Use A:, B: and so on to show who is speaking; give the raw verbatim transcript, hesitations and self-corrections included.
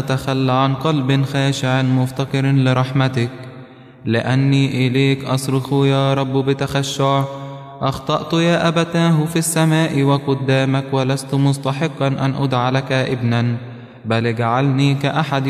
A: تخلى عن قلب خاشع مفتقر لرحمتك، لأني إليك أصرخ يا رب بتخشع. أخطأت يا أبتاه في السماء وقدامك، ولست مستحقا أن أدعى لك ابنا، بل اجعلني كأحد